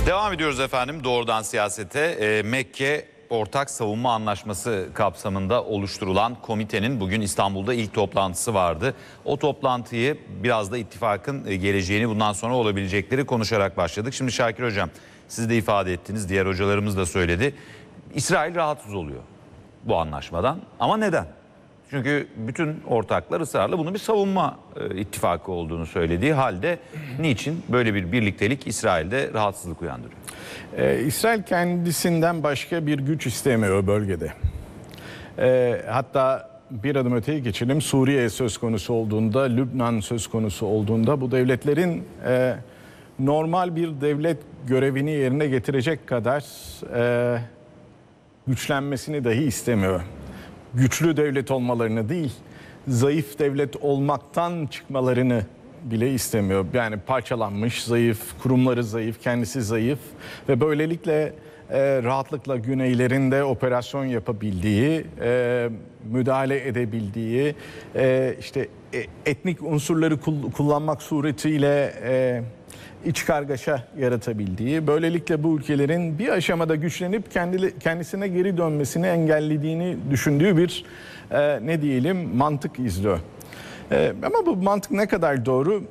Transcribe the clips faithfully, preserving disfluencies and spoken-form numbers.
Devam ediyoruz efendim doğrudan siyasete. E, Mekke Ortak Savunma Anlaşması kapsamında oluşturulan komitenin bugün İstanbul'da ilk toplantısı vardı. O toplantıyı biraz da ittifakın geleceğini, bundan sonra olabilecekleri konuşarak başladık. Şimdi Şakir Hocam, siz de ifade ettiniz, diğer hocalarımız da söyledi. İsrail rahatsız oluyor bu anlaşmadan, ama neden? Çünkü bütün ortaklar ısrarla bunun bir savunma e, ittifakı olduğunu söylediği halde niçin böyle bir birliktelik İsrail'de rahatsızlık uyandırıyor? Ee, İsrail kendisinden başka bir güç istemiyor bölgede. Ee, hatta bir adım öteye geçelim. Suriye söz konusu olduğunda, Lübnan söz konusu olduğunda bu devletlerin e, normal bir devlet görevini yerine getirecek kadar e, güçlenmesini dahi istemiyor. Güçlü devlet olmalarını değil, zayıf devlet olmaktan çıkmalarını bile istemiyor. Yani parçalanmış, zayıf, kurumları zayıf, kendisi zayıf ve böylelikle e, rahatlıkla güneylerinde operasyon yapabildiği, e, müdahale edebildiği, e, işte e, etnik unsurları kul- kullanmak suretiyle e, iç kargaşa yaratabildiği, böylelikle bu ülkelerin bir aşamada güçlenip kendi, kendisine geri dönmesini engellediğini düşündüğü bir e, ne diyelim mantık izliyor. E, ama bu mantık ne kadar doğru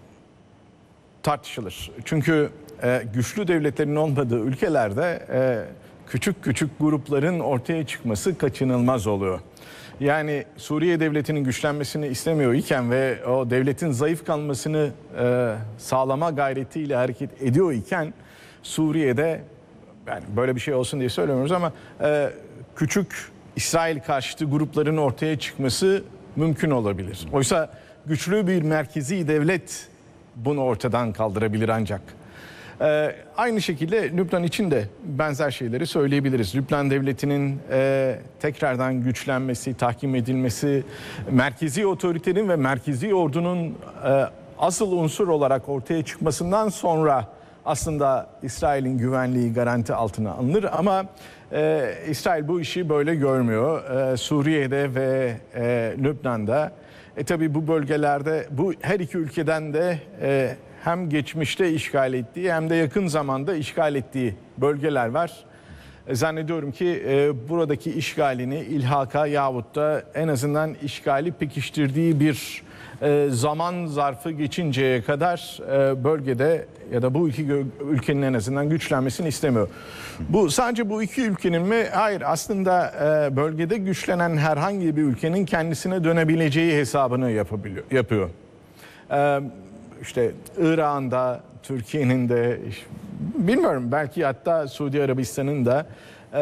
tartışılır. Çünkü e, güçlü devletlerin olmadığı ülkelerde e, küçük küçük grupların ortaya çıkması kaçınılmaz oluyor. Yani Suriye devletinin güçlenmesini istemiyor iken ve o devletin zayıf kalmasını e, sağlama gayretiyle hareket ediyor iken Suriye'de, yani böyle bir şey olsun diye söylemiyoruz ama e, küçük İsrail karşıtı grupların ortaya çıkması mümkün olabilir. Oysa güçlü bir merkezi devlet bunu ortadan kaldırabilir ancak. Ee, aynı şekilde Lübnan için de benzer şeyleri söyleyebiliriz. Lübnan devletinin e, tekrardan güçlenmesi, tahkim edilmesi, merkezi otoritenin ve merkezi ordunun e, asıl unsur olarak ortaya çıkmasından sonra aslında İsrail'in güvenliği garanti altına alınır. Ama e, İsrail bu işi böyle görmüyor. E, Suriye'de ve e, Lübnan'da. E tabi bu bölgelerde bu her iki ülkeden de e, hem geçmişte işgal ettiği hem de yakın zamanda işgal ettiği bölgeler var. E, zannediyorum ki e, buradaki işgalini ilhaka yahut da en azından işgali pekiştirdiği bir e, zaman zarfı geçinceye kadar e, bölgede ya da bu iki ülkenin en azından güçlenmesini istemiyor. Bu sadece bu iki ülkenin mi? Hayır, aslında e, bölgede güçlenen herhangi bir ülkenin kendisine dönebileceği hesabını yapabiliyor, yapıyor. E, işte İran'da, Türkiye'nin de, bilmiyorum, belki hatta Suudi Arabistan'ın da e,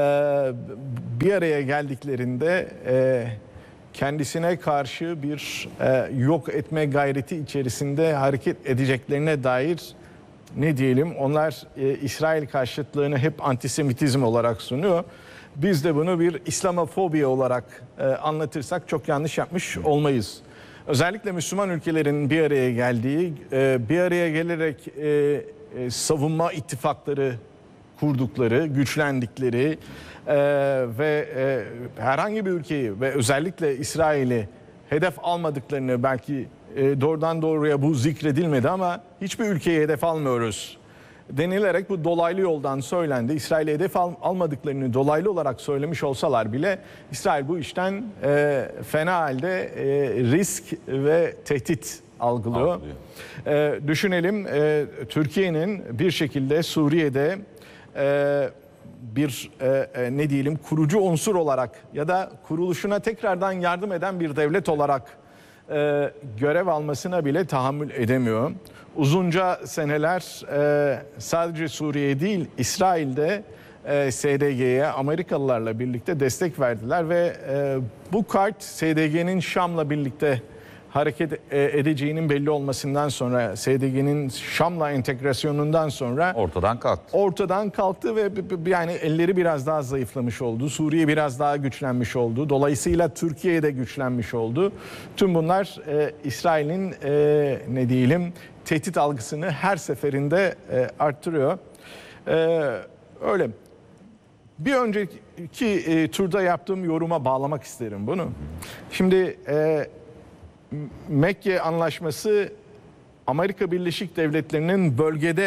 bir araya geldiklerinde e, kendisine karşı bir e, yok etme gayreti içerisinde hareket edeceklerine dair ne diyelim, onlar e, İsrail karşıtlığını hep antisemitizm olarak sunuyor. Biz de bunu bir İslamofobi olarak e, anlatırsak çok yanlış yapmış olmayız. Özellikle Müslüman ülkelerin bir araya geldiği, e, bir araya gelerek e, e, savunma ittifakları kurdukları, güçlendikleri e, ve e, herhangi bir ülkeyi ve özellikle İsrail'i hedef almadıklarını, belki e, doğrudan doğruya bu zikredilmedi ama hiçbir ülkeyi hedef almıyoruz denilerek bu dolaylı yoldan söylendi. İsrail'e hedef al, almadıklarını dolaylı olarak söylemiş olsalar bile İsrail bu işten e, fena halde e, risk ve tehdit algılıyor. Algılıyor. E, düşünelim, e, Türkiye'nin bir şekilde Suriye'de e, bir e, ne diyelim kurucu unsur olarak ya da kuruluşuna tekrardan yardım eden bir devlet olarak e, görev almasına bile tahammül edemiyor. Uzunca seneler e, sadece Suriye değil, İsrail'de e, S D G'ye Amerikalılarla birlikte destek verdiler ve e, bu kart S D G'nin Şam'la birlikte hareket edeceğinin belli olmasından sonra, S D G'nin Şam'la entegrasyonundan sonra ortadan kalktı. Ortadan kalktı ve yani elleri biraz daha zayıflamış oldu. Suriye biraz daha güçlenmiş oldu. Dolayısıyla Türkiye de güçlenmiş oldu. Tüm bunlar e, İsrail'in e, ne diyelim tehdit algısını her seferinde e, arttırıyor. E, öyle. Bir önceki e, turda yaptığım yoruma bağlamak isterim bunu. Şimdi e, Mekke Anlaşması Amerika Birleşik Devletleri'nin bölgede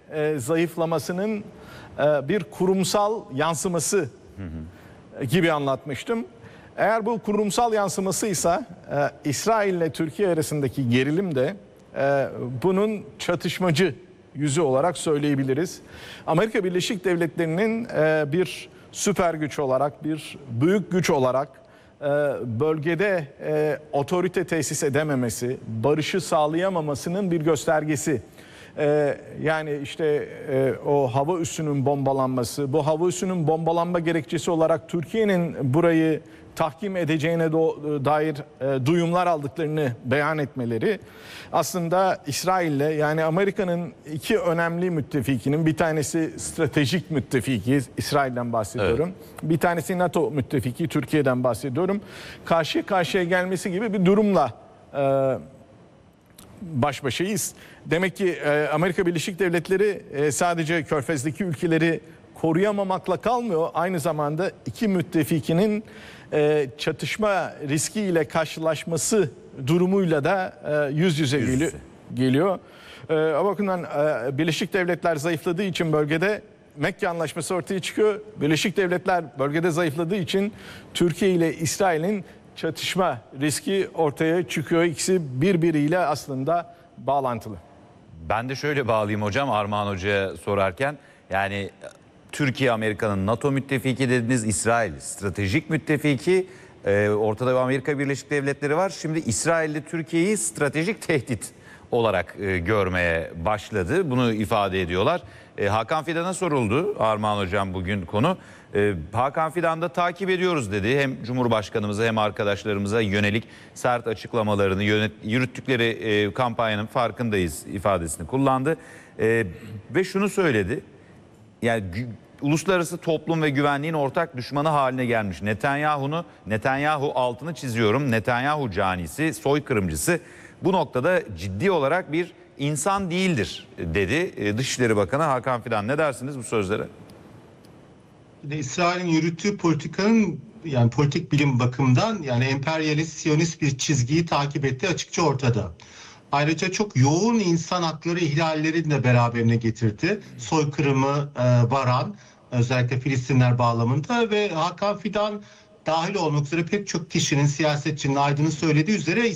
e, zayıflamasının e, bir kurumsal yansıması hı hı. gibi anlatmıştım. Eğer bu kurumsal yansımasıysa e, İsrail ile Türkiye arasındaki gerilim de e, bunun çatışmacı yüzü olarak söyleyebiliriz. Amerika Birleşik Devletleri'nin e, bir süper güç olarak, bir büyük güç olarak e, bölgede e, otorite tesis edememesi, barışı sağlayamamasının bir göstergesi. E, yani işte e, o hava üssünün bombalanması, bu hava üssünün bombalanma gerekçesi olarak Türkiye'nin burayı tahkim edeceğine dair e, duyumlar aldıklarını beyan etmeleri aslında İsrail'le, yani Amerika'nın iki önemli müttefikinin, bir tanesi stratejik müttefiki, İsrail'den bahsediyorum. Evet. Bir tanesi NATO müttefiki, Türkiye'den bahsediyorum. Karşı karşıya gelmesi gibi bir durumla e, baş başayız. Demek ki e, Amerika Birleşik Devletleri e, sadece Körfez'deki ülkeleri koruyamamakla kalmıyor. Aynı zamanda iki müttefikinin e, çatışma riskiyle karşılaşması durumuyla da e, yüz yüze yüz geliyor. geliyor. E, o bakımdan e, Birleşik Devletler zayıfladığı için bölgede Mekke Anlaşması ortaya çıkıyor. Birleşik Devletler bölgede zayıfladığı için Türkiye ile İsrail'in çatışma riski ortaya çıkıyor. İkisi birbiriyle aslında bağlantılı. Ben de şöyle bağlayayım hocam, Armağan Hoca'ya sorarken. Yani Türkiye Amerika'nın NATO müttefiki dediniz, İsrail stratejik müttefiki, e, ortada Amerika Birleşik Devletleri var. Şimdi İsrail ile Türkiye'yi stratejik tehdit olarak e, görmeye başladı. Bunu ifade ediyorlar. E, Hakan Fidan'a soruldu Armağan Hocam bugün konu. E, Hakan Fidan da takip ediyoruz dedi. Hem Cumhurbaşkanımıza hem arkadaşlarımıza yönelik sert açıklamalarını, yönet, yürüttükleri e, kampanyanın farkındayız ifadesini kullandı. E, ve şunu söyledi. Yani uluslararası toplum ve güvenliğin ortak düşmanı haline gelmiş Netanyahu'nu, Netanyahu altını çiziyorum, Netanyahu canisi, soykırımcısı bu noktada ciddi olarak bir insan değildir dedi Dışişleri Bakanı Hakan Fidan. Ne dersiniz bu sözlere? İsrail'in yürüttüğü politikanın, yani politik bilim bakımından, yani emperyalist, siyonist bir çizgiyi takip ettiği açıkça ortada. Ayrıca çok yoğun insan hakları ihlallerini de beraberine getirdi. Soykırımı e, varan, özellikle Filistinler bağlamında, ve Hakan Fidan dahil olmak üzere pek çok kişinin, siyasetçinin, aydının söylediği üzere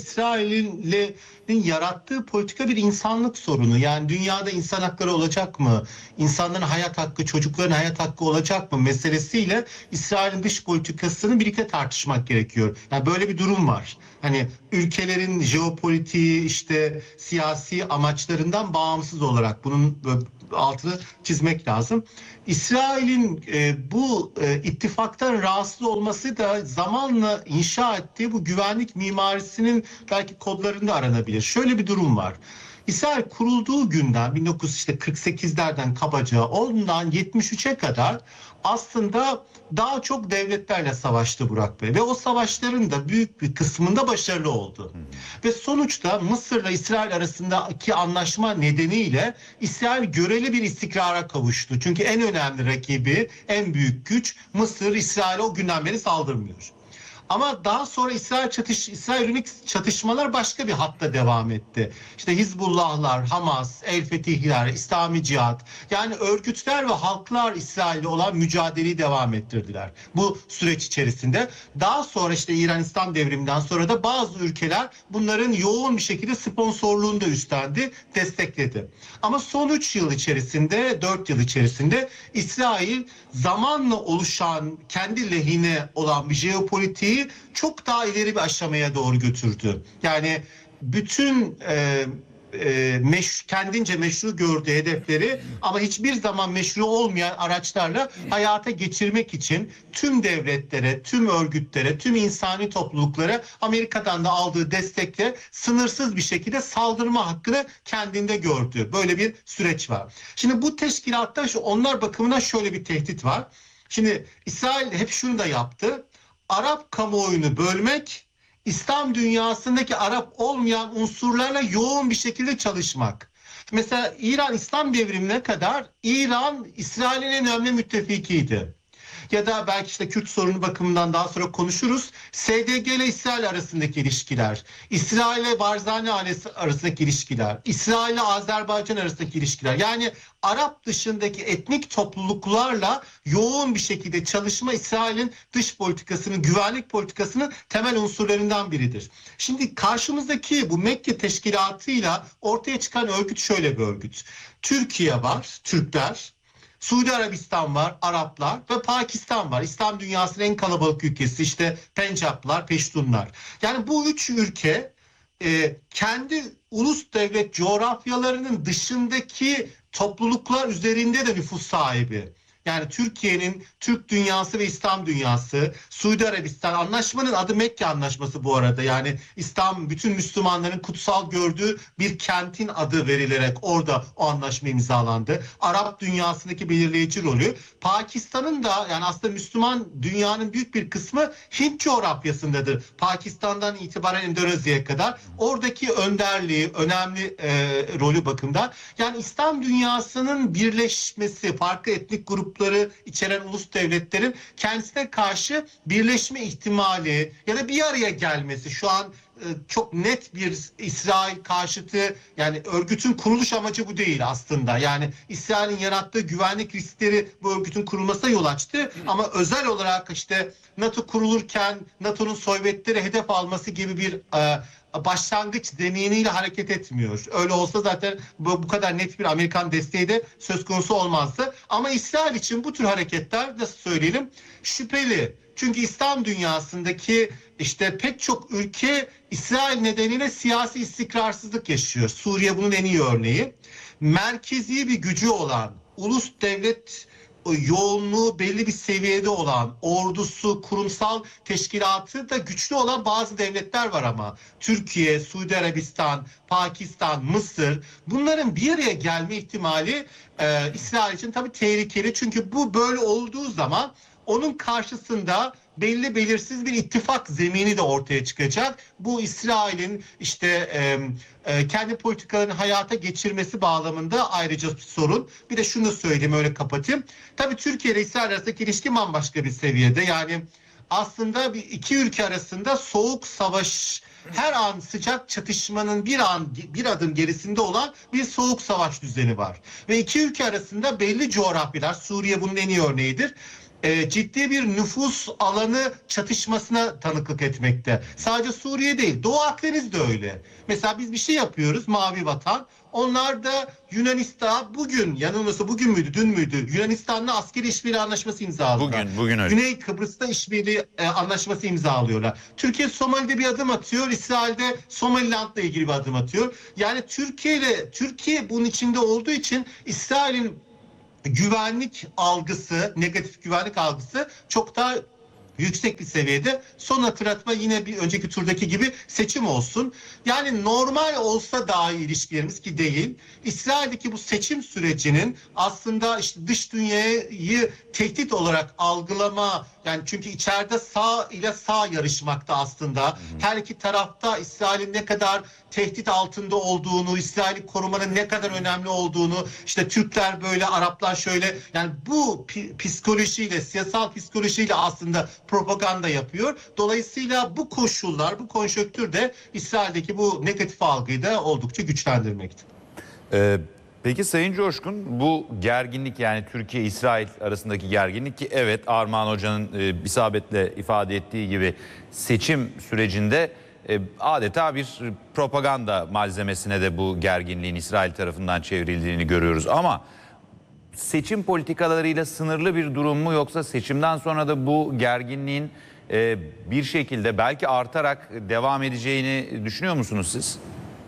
İsrail'in yarattığı politika bir insanlık sorunu. Yani dünyada insan hakları olacak mı? İnsanların hayat hakkı, çocukların hayat hakkı olacak mı meselesiyle İsrail'in dış politikasını birlikte tartışmak gerekiyor. Yani böyle bir durum var. Hani ülkelerin jeopolitiği, işte siyasi amaçlarından bağımsız olarak bunun altını çizmek lazım. İsrail'in e, bu e, ittifaktan rahatsız olması da zamanla inşa ettiği bu güvenlik mimarisinin belki kodlarında aranabilir. Şöyle bir durum var. İsrail kurulduğu günden bin dokuz yüz kırk sekizlerden kabaca ondan yetmiş üçe kadar aslında daha çok devletlerle savaştı Burak Bey. Ve o savaşların da büyük bir kısmında başarılı oldu. Hmm. Ve sonuçta Mısır'la İsrail arasındaki anlaşma nedeniyle İsrail göreli bir istikrara kavuştu. Çünkü en önemli rakibi, en büyük güç Mısır, İsrail'e o günden beri saldırmıyor. Ama daha sonra İsrail çatış, İsrail çatışmalar başka bir hatta devam etti. İşte Hizbullahlar, Hamas, El Fetihler, İslami Cihat, yani örgütler ve halklar İsrail'le olan mücadeleyi devam ettirdiler bu süreç içerisinde. Daha sonra işte İran İslam devriminden sonra da bazı ülkeler bunların yoğun bir şekilde sponsorluğunu da üstlendi, destekledi. Ama son üç yıl içerisinde, dört yıl içerisinde İsrail zamanla oluşan, kendi lehine olan bir jeopolitiği çok daha ileri bir aşamaya doğru götürdü. Yani bütün e, e, meş, kendince meşru gördüğü hedefleri ama hiçbir zaman meşru olmayan araçlarla hayata geçirmek için tüm devletlere, tüm örgütlere, tüm insani topluluklara Amerika'dan da aldığı destekle sınırsız bir şekilde saldırma hakkını kendinde gördü. Böyle bir süreç var. Şimdi bu teşkilatta şu, onlar bakımından şöyle bir tehdit var. Şimdi İsrail hep şunu da yaptı. Arap kamuoyunu bölmek, İslam dünyasındaki Arap olmayan unsurlarla yoğun bir şekilde çalışmak. Mesela İran İslam devrimine kadar İran İsrail'in en önemli müttefikiydi. Ya da belki işte Kürt sorunu bakımından daha sonra konuşuruz. S D G ile İsrail arasındaki ilişkiler, İsrail ile Barzani ailesi arasındaki ilişkiler, İsrail ile Azerbaycan arasındaki ilişkiler. Yani Arap dışındaki etnik topluluklarla yoğun bir şekilde çalışma İsrail'in dış politikasının, güvenlik politikasının temel unsurlarından biridir. Şimdi karşımızdaki bu Mekke teşkilatıyla ortaya çıkan örgüt şöyle bir örgüt. Türkiye var, Türkler, Suudi Arabistan var, Araplar ve Pakistan var. İslam dünyasının en kalabalık ülkesi işte Pencaplar, Peştunlar. Yani bu üç ülke e, kendi ulus devlet coğrafyalarının dışındaki topluluklar üzerinde de nüfus sahibi. Yani Türkiye'nin Türk dünyası ve İslam dünyası, Suudi Arabistan, anlaşmanın adı Mekke Anlaşması bu arada. Yani İslam, bütün Müslümanların kutsal gördüğü bir kentin adı verilerek orada o anlaşma imzalandı. Arap dünyasındaki belirleyici rolü. Pakistan'ın da, yani aslında Müslüman dünyanın büyük bir kısmı Hint coğrafyasındadır. Pakistan'dan itibaren Endonezya'ya kadar oradaki önderliği, önemli e, rolü bakımdan. Yani İslam dünyasının birleşmesi, farklı etnik grupları içeren ulus devletlerin kendisine karşı birleşme ihtimali ya da bir araya gelmesi şu an e, çok net bir İsrail karşıtı, yani örgütün kuruluş amacı bu değil aslında. Yani İsrail'in yarattığı güvenlik riskleri bu örgütün kurulmasına yol açtı ama özel olarak işte NATO kurulurken NATO'nun Sovyetleri hedef alması gibi bir e, başlangıç deneyiniyle hareket etmiyor. Öyle olsa zaten bu, bu kadar net bir Amerikan desteği de söz konusu olmazdı. Ama İsrail için bu tür hareketler, nasıl söyleyelim, şüpheli. Çünkü İslam dünyasındaki işte pek çok ülke İsrail nedeniyle siyasi istikrarsızlık yaşıyor. Suriye bunun en iyi örneği. Merkezi bir gücü olan, ulus devlet yoğunluğu belli bir seviyede olan, ordusu, kurumsal teşkilatı da güçlü olan bazı devletler var ama. Türkiye, Suudi Arabistan, Pakistan, Mısır, bunların bir araya gelme ihtimali e, İsrail için tabii tehlikeli. Çünkü bu böyle olduğu zaman onun karşısında belli belirsiz bir ittifak zemini de ortaya çıkacak. Bu İsrail'in işte e, e, kendi politikalarını hayata geçirmesi bağlamında ayrıca bir sorun. Bir de şunu söyleyeyim, öyle kapatayım. Tabii Türkiye ile İsrail arasındaki ilişki bambaşka bir seviyede. Yani aslında bir iki ülke arasında soğuk savaş, her an sıcak çatışmanın bir an bir adım gerisinde olan bir soğuk savaş düzeni var. Ve iki ülke arasında belli coğrafyalar, Suriye bunun en iyi örneğidir, E, ciddi bir nüfus alanı çatışmasına tanıklık etmekte. Sadece Suriye değil, Doğu Akdeniz de öyle. Mesela biz bir şey yapıyoruz, Mavi Vatan. Onlar da Yunanistan, bugün yanılmıyorsa bugün müydü, dün müydü? Yunanistan'la askeri işbirliği anlaşması imzaladılar. Bugün, bugün öyle. Güney Kıbrıs'ta işbirliği e, anlaşması imzalıyorlar. Türkiye Somali'de bir adım atıyor, İsrail'de Somaliland'la ilgili bir adım atıyor. Yani Türkiye ile Türkiye bunun içinde olduğu için İsrail'in güvenlik algısı, negatif güvenlik algısı çok daha yüksek bir seviyede. Son hatırlatma yine bir önceki turdaki gibi seçim olsun. Yani normal olsa dahi ilişkilerimiz, ki değil, İsrail'deki bu seçim sürecinin aslında işte dış dünyayı tehdit olarak algılama, yani çünkü içeride sağ ile sağ yarışmakta aslında. Her iki tarafta İsrail'in ne kadar tehdit altında olduğunu, İsrail'i korumanın ne kadar önemli olduğunu, işte Türkler böyle, Araplar şöyle, yani bu psikolojiyle, siyasal psikolojiyle aslında propaganda yapıyor. Dolayısıyla bu koşullar, bu konjonktür de İsrail'deki bu negatif algıyı da oldukça güçlendirmekte. Ee, peki Sayın Coşkun, bu gerginlik, yani Türkiye-İsrail arasındaki gerginlik, ki evet Armağan Hoca'nın e, isabetle ifade ettiği gibi seçim sürecinde e, adeta bir propaganda malzemesine de bu gerginliğin İsrail tarafından çevrildiğini görüyoruz. Ama seçim politikalarıyla sınırlı bir durum mu, yoksa seçimden sonra da bu gerginliğin e, bir şekilde belki artarak devam edeceğini düşünüyor musunuz siz?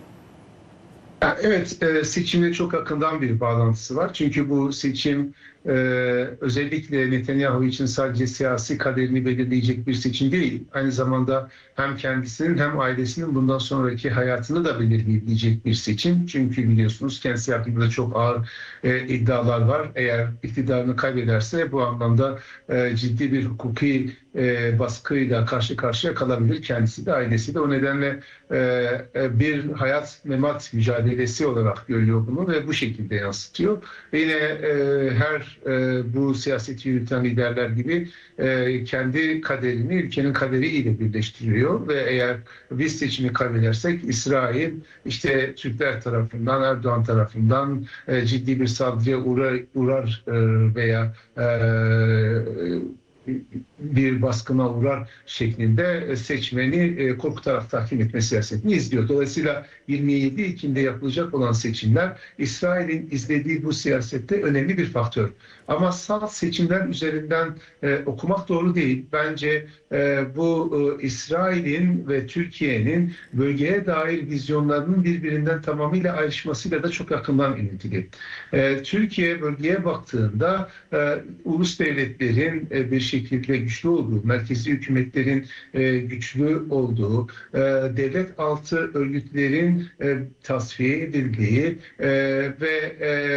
Evet, seçimle çok yakından bir bağlantısı var. Çünkü bu seçim özellikle Netanyahu için sadece siyasi kaderini belirleyecek bir seçim değil. Aynı zamanda hem kendisinin hem ailesinin bundan sonraki hayatını da belirleyecek bir seçim. Çünkü biliyorsunuz kendisi hakkında çok ağır iddialar var. Eğer iktidarını kaybederse bu anlamda ciddi bir hukuki e, baskıyla karşı karşıya kalabilir kendisi de ailesi de. O nedenle e, e, bir hayat memat mücadelesi olarak görüyor bunu ve bu şekilde yansıtıyor. Ve yine e, her e, bu siyaseti yürüten liderler gibi e, kendi kaderini ülkenin kaderiyle birleştiriyor ve eğer biz seçimi kaybedersek İsrail işte Türkler tarafından, Erdoğan tarafından e, ciddi bir saldırıya uğrar, uğrar e, veya e, bir baskına uğrar şeklinde seçmeni korkutarak tahkim etme siyasetini izliyor. Dolayısıyla yirmi yedi Ekim'de yapılacak olan seçimler İsrail'in izlediği bu siyasette önemli bir faktör. Ama salt seçimler üzerinden e, okumak doğru değil. Bence e, bu e, İsrail'in ve Türkiye'nin bölgeye dair vizyonlarının birbirinden tamamıyla ayrışmasıyla da çok yakından ilintili. E, Türkiye bölgeye baktığında e, ulus devletlerin e, bir şekilde güçlü olduğu, merkezi hükümetlerin e, güçlü olduğu, e, devlet altı örgütlerin e, tasfiye edildiği e, ve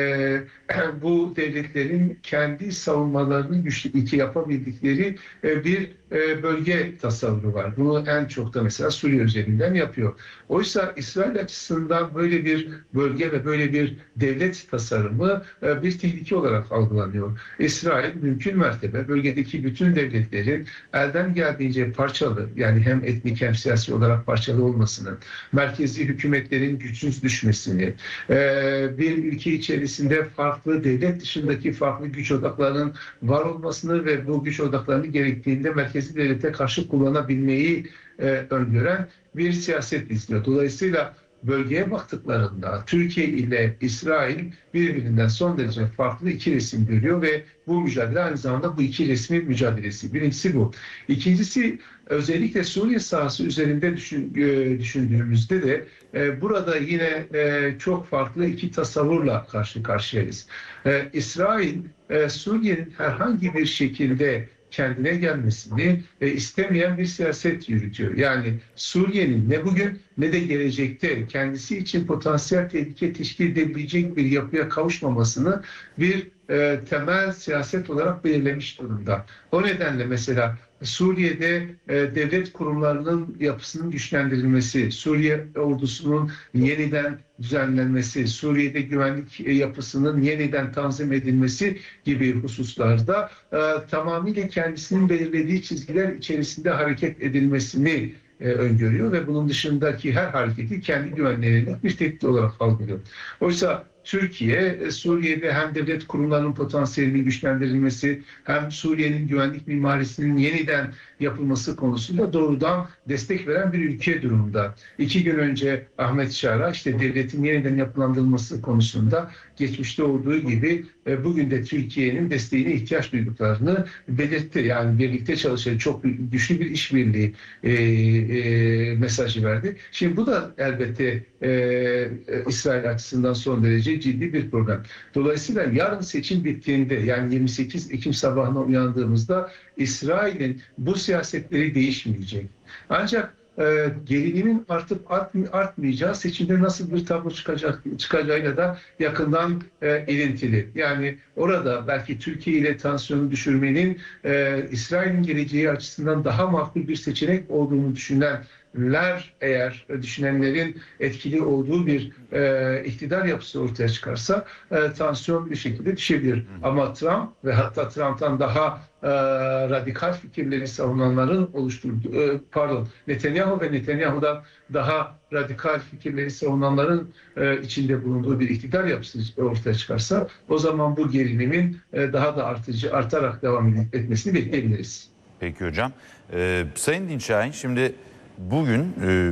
e, bu devletlerin kendi savunmalarını güçlü iki yapabildikleri e, bir e, bölge tasavvuru var. Bunu en çok da mesela Suriye üzerinden yapıyor. Oysa İsrail açısından böyle bir bölge ve böyle bir devlet tasarımı e, bir tehlike olarak algılanıyor. İsrail mümkün mertebe bölgedeki bütün devletlerin elden geldiğince parçalı, yani hem etnik hem siyasi olarak parçalı olmasını, merkezi hükümetlerin güçsüz düşmesini, e, bir ülke içerisinde farklı devlet dışındaki farklı güç odaklarının var olmasını ve bu güç odaklarını gerektiğinde merkezi devlete karşı kullanabilmeyi e, öngören bir siyaset izliyor. Dolayısıyla bölgeye baktıklarında Türkiye ile İsrail birbirinden son derece farklı iki resim görüyor ve bu mücadele aynı zamanda bu iki resmin mücadelesi. Birincisi bu. İkincisi özellikle Suriye sahası üzerinde düşün, düşündüğümüzde de e, burada yine e, çok farklı iki tasavvurla karşı karşıyayız. E, İsrail e, Suriye'nin herhangi bir şekilde kendine gelmesini e, istemeyen bir siyaset yürütüyor. Yani Suriye'nin ne bugün ne de gelecekte kendisi için potansiyel tehlike teşkil edebilecek bir yapıya kavuşmamasını bir e, temel siyaset olarak belirlemiş durumda. O nedenle mesela Suriye'de e, devlet kurumlarının yapısının güçlendirilmesi, Suriye ordusunun yeniden düzenlenmesi, Suriye'de güvenlik yapısının yeniden tanzim edilmesi gibi hususlarda e, tamamıyla kendisinin belirlediği çizgiler içerisinde hareket edilmesini e, öngörüyor ve bunun dışındaki her hareketi kendi güvenliğine bir tehdit olarak algılıyor. Oysa Türkiye, Suriye'de hem devlet kurumlarının potansiyelinin güçlendirilmesi hem Suriye'nin güvenlik mimarisinin yeniden yapılması konusunda doğrudan destek veren bir ülke durumda. İki gün önce Ahmet Şara işte devletin yeniden yapılandırılması konusunda geçmişte olduğu gibi bugün de Türkiye'nin desteğine ihtiyaç duyduklarını belirtti. Yani birlikte çalışan çok güçlü bir işbirliği e, e, mesajı verdi. Şimdi bu da elbette e, İsrail açısından son derece ciddi bir problem. Dolayısıyla yarın seçim bittiğinde yani yirmi sekiz Ekim sabahına uyandığımızda İsrail'in bu siyasetleri değişmeyecek. Ancak e, gerilimin artıp artmayacağı seçimde nasıl bir tablo çıkacak çıkacağıyla da yakından e, ilintili. Yani orada belki Türkiye ile tansiyonu düşürmenin e, İsrail'in geleceği açısından daha makul bir seçenek olduğunu düşünen ler eğer düşünenlerin etkili olduğu bir e, iktidar yapısı ortaya çıkarsa e, tansiyon bir şekilde düşebilir. Hı. Ama Trump ve hatta Trump'tan daha e, radikal fikirleri savunanların oluşturduğu, e, pardon Netanyahu ve Netanyahu'dan daha radikal fikirleri savunanların e, içinde bulunduğu bir iktidar yapısı ortaya çıkarsa o zaman bu gerilimin e, daha da artıcı artarak devam etmesini bekleyebiliriz. Peki hocam. Ee, Sayın Dinçayin, şimdi bugün e,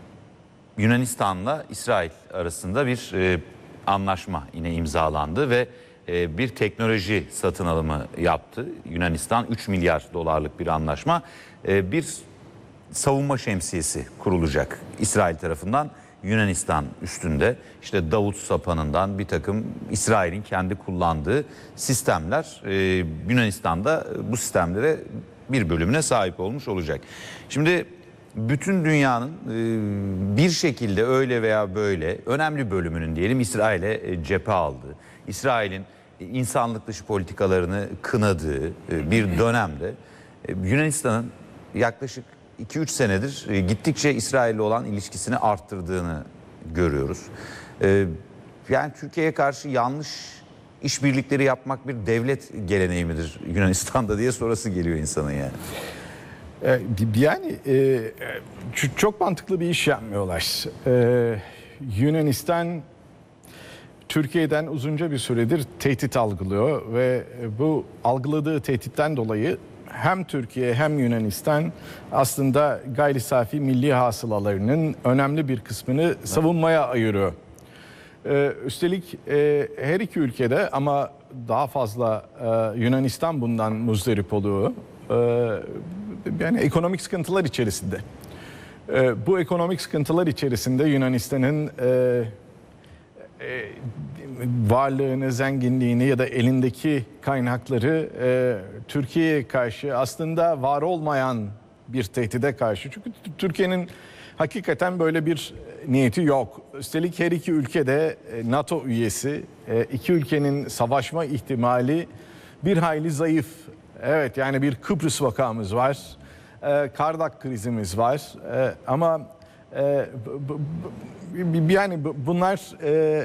Yunanistan'la İsrail arasında bir e, anlaşma yine imzalandı ve e, bir teknoloji satın alımı yaptı. Yunanistan üç milyar dolarlık bir anlaşma. E, bir savunma şemsiyesi kurulacak İsrail tarafından Yunanistan üstünde. İşte Davut sapanından bir takım İsrail'in kendi kullandığı sistemler e, Yunanistan'da bu sistemlere bir bölümüne sahip olmuş olacak. Şimdi bütün dünyanın bir şekilde öyle veya böyle önemli bölümünün diyelim İsrail'e cephe aldığı, İsrail'in insanlık dışı politikalarını kınadığı bir dönemde E, Yunanistan'ın yaklaşık iki üç senedir e, gittikçe İsrail'le olan ilişkisini arttırdığını görüyoruz. E, yani Türkiye'ye karşı yanlış işbirlikleri yapmak bir devlet geleneği midir Yunanistan'da diye sorası geliyor insanın yani. E, Yani e, çok mantıklı bir iş yapmıyorlar. E, Yunanistan Türkiye'den uzunca bir süredir tehdit algılıyor ve bu algıladığı tehditten dolayı hem Türkiye hem Yunanistan aslında gayri safi milli hasılalarının önemli bir kısmını savunmaya ayırıyor. Ee, üstelik e, her iki ülkede ama daha fazla e, Yunanistan bundan muzdarip oluyor. Ee, yani ekonomik sıkıntılar içerisinde. Ee, bu ekonomik sıkıntılar içerisinde Yunanistan'ın e, e, varlığını, zenginliğini ya da elindeki kaynakları e, Türkiye'ye karşı aslında var olmayan bir tehdide karşı. Çünkü Türkiye'nin hakikaten böyle bir niyeti yok. Üstelik her iki ülke de NATO üyesi. E, iki ülkenin savaşma ihtimali bir hayli zayıf. Evet, yani bir Kıbrıs vakamız var. E, Kardak krizimiz var. E, ama e, bu, bu, yani bunlar e,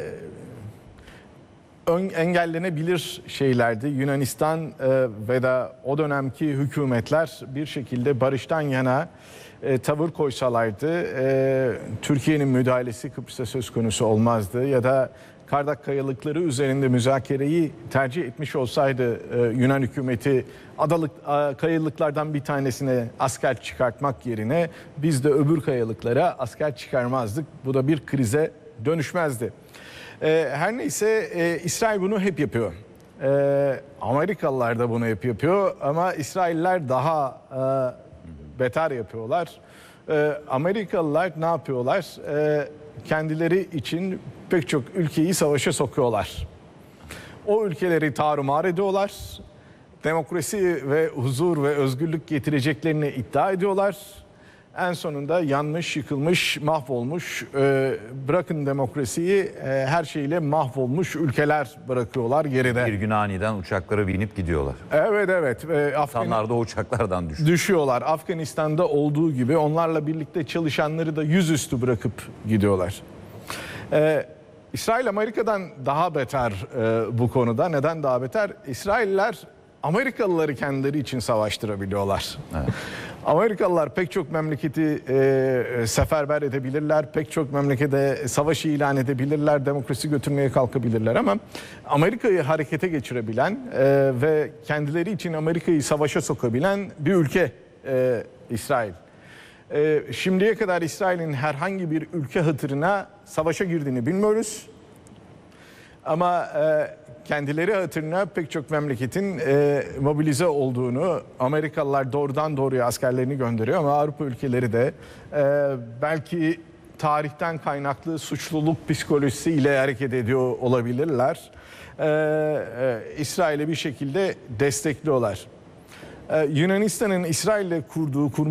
ön, engellenebilir şeylerdi. Yunanistan e, ve da o dönemki hükümetler bir şekilde barıştan yana e, tavır koysalardı e, Türkiye'nin müdahalesi Kıbrıs'ta söz konusu olmazdı. Ya da Kardak kayalıkları üzerinde müzakereyi tercih etmiş olsaydı e, Yunan hükümeti adalık e, kayalıklardan bir tanesine asker çıkartmak yerine biz de öbür kayalıklara asker çıkarmazdık. Bu da bir krize dönüşmezdi. E, her neyse e, İsrail bunu hep yapıyor. E, Amerikalılar da bunu hep yapıyor ama İsrailler daha e, beter yapıyorlar. E, Amerikalılar ne yapıyorlar? E, kendileri için pek çok ülkeyi savaşa sokuyorlar. O ülkeleri tarumar ediyorlar. Demokrasi ve huzur ve özgürlük getireceklerini iddia ediyorlar. En sonunda yanmış, yıkılmış, mahvolmuş, e, bırakın demokrasiyi, e, her şeyle mahvolmuş ülkeler bırakıyorlar geride. Bir gün aniden uçaklara binip gidiyorlar. Evet evet. E, İnsanlar da o uçaklardan düşüyor. Düşüyorlar. Afganistan'da olduğu gibi onlarla birlikte çalışanları da yüzüstü bırakıp gidiyorlar. Ee, İsrail Amerika'dan daha beter e, bu konuda. Neden daha beter? İsrailler Amerikalıları kendileri için savaştırabiliyorlar. Evet. Amerikalılar pek çok memleketi e, seferber edebilirler, pek çok memlekete savaşı ilan edebilirler, demokrasi götürmeye kalkabilirler ama Amerika'yı harekete geçirebilen e, ve kendileri için Amerika'yı savaşa sokabilen bir ülke e, İsrail. E, şimdiye kadar İsrail'in herhangi bir ülke hatırına savaşa girdiğini bilmiyoruz. Ama e, kendileri hatırına pek çok memleketin e, mobilize olduğunu, Amerikalılar doğrudan doğruya askerlerini gönderiyor ama Avrupa ülkeleri de e, belki tarihten kaynaklı suçluluk psikolojisiyle hareket ediyor olabilirler. E, e, İsrail'e bir şekilde destekliyorlar. E, Yunanistan'ın İsrail'le kurduğu kurma